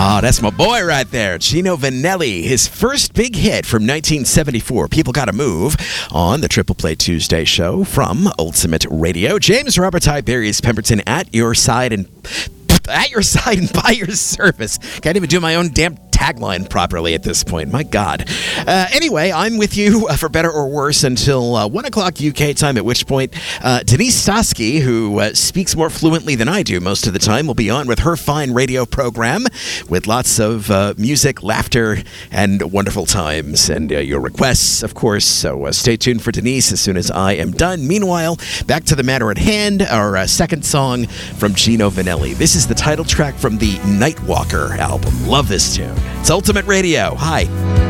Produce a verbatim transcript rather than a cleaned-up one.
Oh, that's my boy right there, Gino Vanelli. His first big hit from nineteen seventy-four, People Gotta Move, on the Triple Play Tuesday show from Ultimate Radio. James Robert Tiberius Pemberton at your side and at your side and by your service. Can't even do my own damn tagline properly at this point. My God. Uh, anyway, I'm with you uh, for better or worse until uh, one o'clock U K time, at which point uh, Denise Stosky, who uh, speaks more fluently than I do most of the time, will be on with her fine radio program with lots of uh, music, laughter, and wonderful times. And uh, your requests, of course. So uh, stay tuned for Denise as soon as I am done. Meanwhile, back to the matter at hand, our uh, second song from Gino Vanelli. This is the title track from the Nightwalker album. Love this tune. It's Ultimate Radio. Hi.